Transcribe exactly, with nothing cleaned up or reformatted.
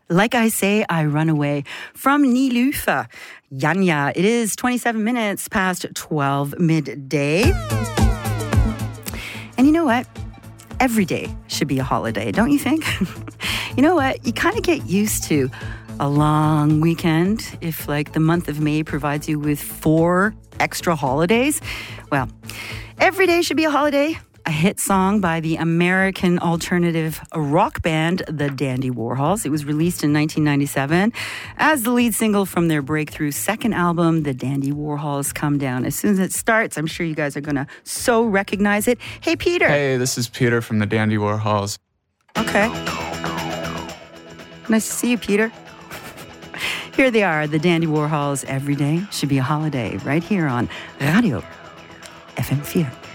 Like I Say, I Run Away from Nilufa. Yanya. It is twenty-seven minutes past twelve midday. And you know what? Every day should be a holiday, don't you think? You know what? You kind of get used to a long weekend if, like, the month of May provides you with four extra holidays. Well, every day should be a holiday. A hit song by the American alternative rock band, the Dandy Warhols. It was released in nineteen ninety-seven as the lead single from their breakthrough second album, The Dandy Warhols Come Down. As soon as it starts, I'm sure you guys are going to so recognize it. Hey, Peter. Hey, this is Peter from the Dandy Warhols. Okay. Nice to see you, Peter. Here they are, the Dandy Warhols. Every day should be a holiday right here on Radio F M four.